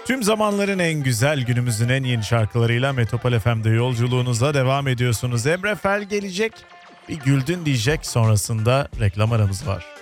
Tüm zamanların en güzel, günümüzün en yeni şarkılarıyla Metropol FM'de yolculuğunuza devam ediyorsunuz. Emre Fel gelecek, bir güldün diyecek, sonrasında reklam aramız var.